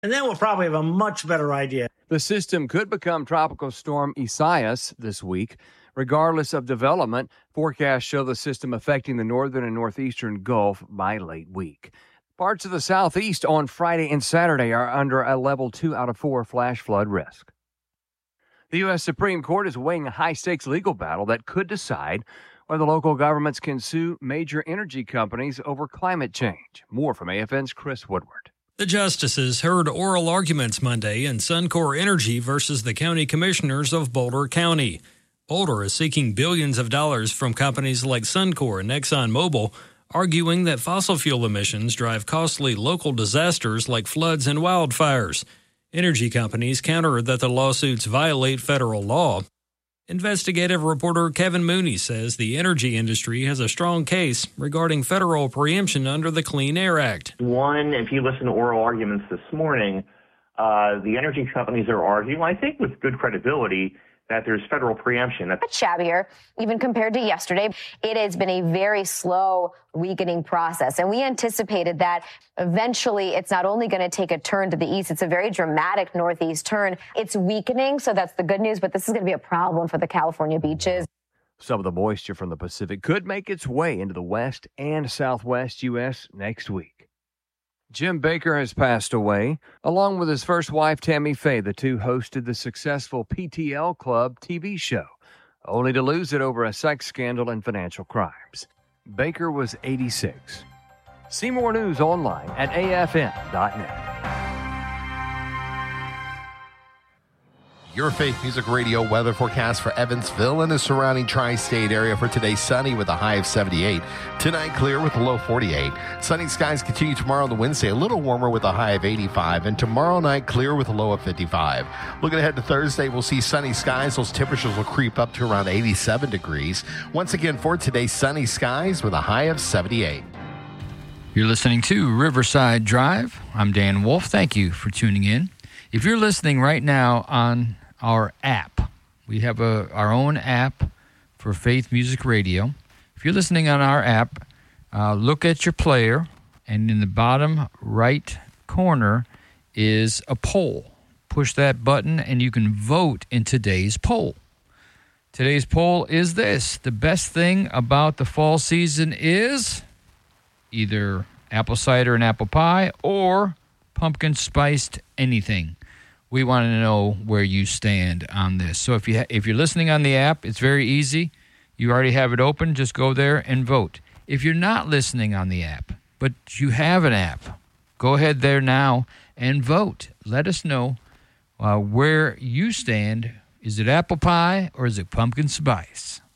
And then we'll probably have a much better idea. The system could become Tropical Storm Isaias this week. Regardless of development, forecasts show the system affecting the northern and northeastern Gulf by late week. Parts of the southeast on Friday and Saturday are under a level 2 out of 4 flash flood risk. The U.S. Supreme Court is weighing a high-stakes legal battle that could decide whether local governments can sue major energy companies over climate change. More from AFN's Chris Woodward. The justices heard oral arguments Monday in Suncor Energy versus the county commissioners of Boulder County. Boulder is seeking billions of dollars from companies like Suncor and ExxonMobil, arguing that fossil fuel emissions drive costly local disasters like floods and wildfires. Energy companies counter that the lawsuits violate federal law. Investigative reporter Kevin Mooney says the energy industry has a strong case regarding federal preemption under the Clean Air Act. One, if you listen to oral arguments this morning, the energy companies are arguing, I think with good credibility, that there's federal preemption. It's shabbier, even compared to yesterday. It has been a very slow weakening process, and we anticipated that eventually it's not only going to take a turn to the east, it's a very dramatic northeast turn. It's weakening, so that's the good news, but this is going to be a problem for the California beaches. Some of the moisture from the Pacific could make its way into the west and southwest U.S. next week. Jim Bakker has passed away. Along with his first wife, Tammy Faye, the two hosted the successful PTL Club TV show, only to lose it over a sex scandal and financial crimes. Bakker was 86. See more news online at afn.net. Your Faith Music Radio weather forecast for Evansville and the surrounding tri-state area for today: sunny with a high of 78. Tonight, clear with a low 48. Sunny skies continue tomorrow on the Wednesday, a little warmer with a high of 85. And tomorrow night, clear with a low of 55. Looking ahead to Thursday, we'll see sunny skies. Those temperatures will creep up to around 87 degrees. Once again, for today, sunny skies with a high of 78. You're listening to Riverside Drive. I'm Dan Wolf. Thank you for tuning in. If you're listening right now on our app, we have our own app for Faith Music Radio. If you're listening on our app, look at your player, and in the bottom right corner is a poll. Push that button, and you can vote in today's poll. Today's poll is this: the best thing about the fall season is either apple cider and apple pie or pumpkin spiced anything. We want to know where you stand on this. So if you're listening on the app, it's very easy. You already have it open. Just go there and vote. If you're not listening on the app, but you have an app, go ahead there now and vote. Let us know where you stand. Is it apple pie or is it pumpkin spice?